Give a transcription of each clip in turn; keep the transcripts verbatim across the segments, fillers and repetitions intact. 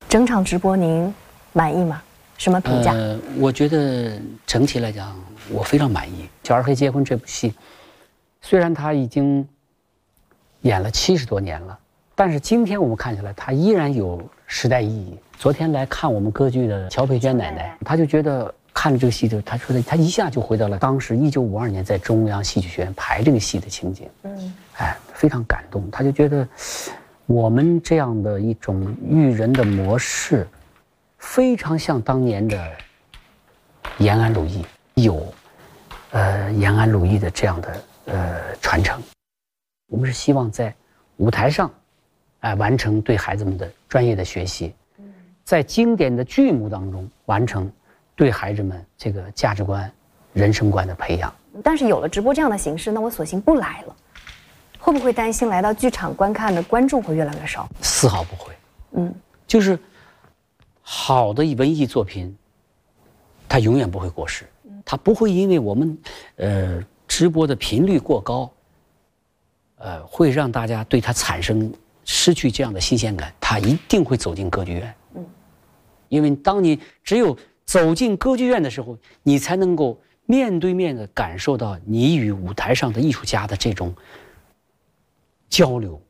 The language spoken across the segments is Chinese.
整场直播您满意吗？什么评价？ 呃，我觉得整体来讲，我非常满意。《小二黑结婚》这部戏，虽然他已经演了七十多年了，但是今天我们看起来，它依然有时代意义。昨天来看我们歌剧的乔佩娟奶奶，她就觉得看了这个戏的，她说的，她一下就回到了当时一九五二年在中央戏剧学院排这个戏的情景。嗯，哎，非常感动。她就觉得我们这样的一种育人的模式。非常像当年的延安鲁艺，有呃延安鲁艺的这样的呃传承。我们是希望在舞台上，哎、呃，完成对孩子们的专业的学习，在经典的剧目当中完成对孩子们这个价值观、人生观的培养。 但是有了直播这样的形式，那我索性不来了，会不会担心来到剧场观看的观众会越来越少？ 丝毫不会。 嗯， 就是。好的文艺作品，它永远不会过时，它不会因为我们，呃，直播的频率过高，呃，会让大家对它产生失去这样的新鲜感。它一定会走进歌剧院，嗯，因为当你只有走进歌剧院的时候，你才能够面对面的感受到你与舞台上的艺术家的这种交流。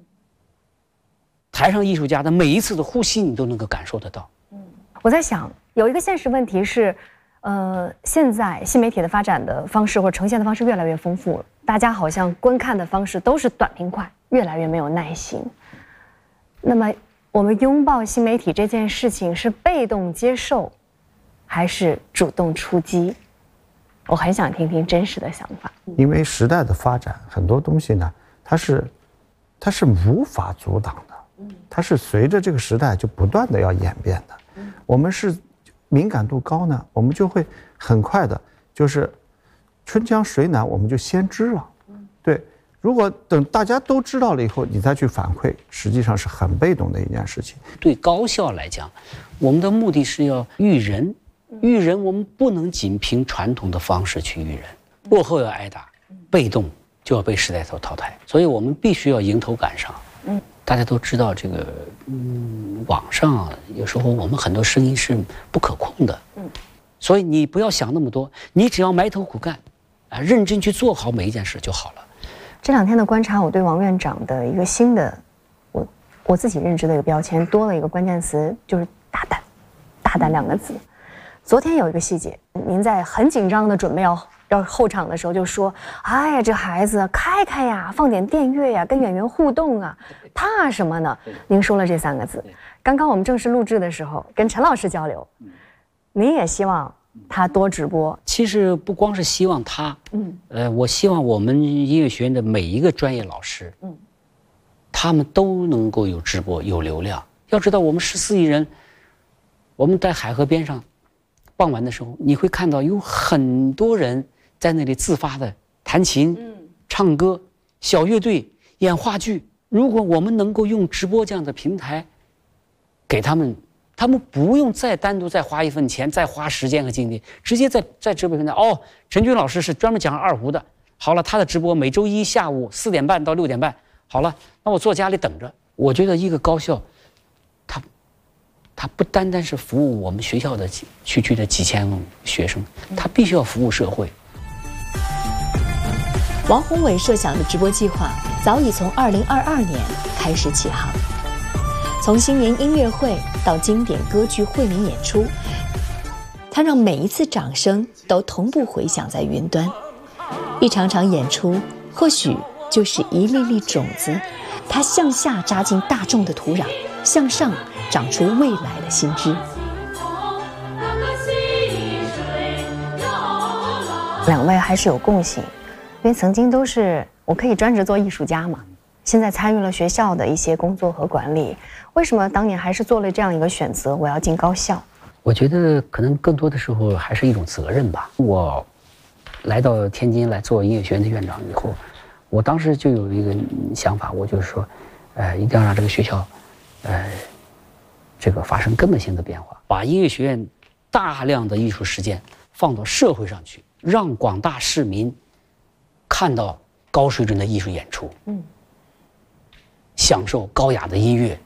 台上艺术家的每一次的呼吸，你都能够感受得到。 我在想，有一个现实问题是，呃，现在新媒体的发展的方式或者呈现的方式越来越丰富了，大家好像观看的方式都是短平快，越来越没有耐心。那么，我们拥抱新媒体这件事情是被动接受，还是主动出击？我很想听听真实的想法。 因为时代的发展，很多东西呢，它是，它是无法阻挡的。它是随着这个时代就不断的要演变的，我们是敏感度高呢，我们就会很快的，就是春江水暖，我们就先知了。对，如果等大家都知道了以后，你再去反馈，实际上是很被动的一件事情。 对高校来讲，我们的目的是要育人，育人我们不能仅凭传统的方式去育人，落后要挨打，被动就要被时代所淘汰，所以我们必须要迎头赶上。嗯。大家都知道，这个嗯，网上有时候我们很多声音是不可控的，嗯，所以你不要想那么多，你只要埋头苦干，啊，认真去做好每一件事就好了。 这两天的观察，我对王院长的一个新的，我我自己认知的一个标签，多了一个关键词，就是大胆，大胆两个字。昨天有一个细节，您在很紧张的准备要要后场的时候就说：“哎呀，这孩子开开呀，放点电乐呀，跟演员互动啊。”怕什么呢？您说了这三个字。刚刚我们正式录制的时候，跟陈老师交流，您也希望他多直播。 其实不光是希望他，嗯，呃，我希望我们音乐学院的每一个专业老师，嗯，他们都能够有直播，有流量。要知道，我们十四亿人，我们在海河边上，傍晚的时候，你会看到有很多人在那里自发的弹琴、嗯、唱歌、小乐队、演话剧。如果我们能够用直播这样的平台，给他们，他们不用再单独再花一份钱，再花时间和精力，直接在在直播平台。哦，陈军老师是专门讲二胡的，好了，他的直播每周一下午四点半到六点半，好了，那我坐家里等着。我觉得一个高校，他，他不单单是服务我们学校的区区的几千学生，他必须要服务社会。 王宏伟设想的直播计划早已从二零二二年开始起航，从新年音乐会到经典歌剧惠民演出，他让每一次掌声都同步回响在云端。一场场演出或许就是一粒粒种子，它向下扎进大众的土壤，向上长出未来的新枝。 两位还是有共性，因为曾经都是我可以专职做艺术家嘛，现在参与了学校的一些工作和管理，为什么当年还是做了这样一个选择？我要进高校。 我觉得可能更多的时候还是一种责任吧。我来到天津来做音乐学院的院长以后，我当时就有一个想法，我就是说，呃，一定要让这个学校，呃，这个发生根本性的变化，把音乐学院大量的艺术实践放到社会上去，让广大市民看到高水准的艺术演出，嗯，享受高雅的音乐，